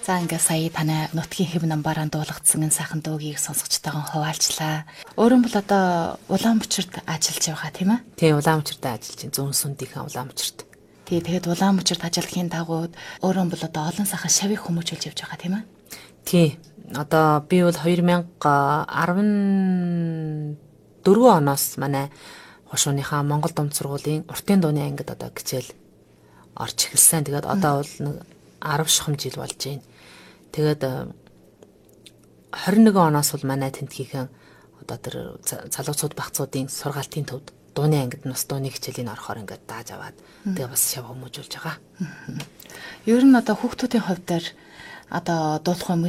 За ингээ сая танай нутгийн хэв намбараа дуулгадсан энэ сайхан дуугийг сонсогчтойгоо хуваалцлаа. Өөрөө бол одоо Улаанбаатарт ажиллаж байгаа тийм ээ? Тий, Улаанбаатарт ажиллаж байна. Зүүн сүндийнхэн Улаанбаатарт. Тий, тэгээд Улаанбаатарт ажиллахын дагуу өөрөө бол одоо олон сайхан шавыг хүмүүжүүлж явж байгаа тийм ээ? Тий. Одоо би бол 2014 оноос манай хошууныхаа Монгол дунд сургуулийн уртын дууны ангид одоо хичээл орж эхэлсэн. Тэгээд одоо бол 10 шахам жил болж байна. Тэгээд 21 оноос бол манай тентгийнхэн одоо тэр залуучууд багцуудын сургаалтын төвд дууны ангид нас дууны хичээлийн орохоор ингээд дааж аваад тэгээ бас шав хүмүүжүүлж байгаа. Ер нь одоо хүүхдүүдийн хувьд одоо дуулах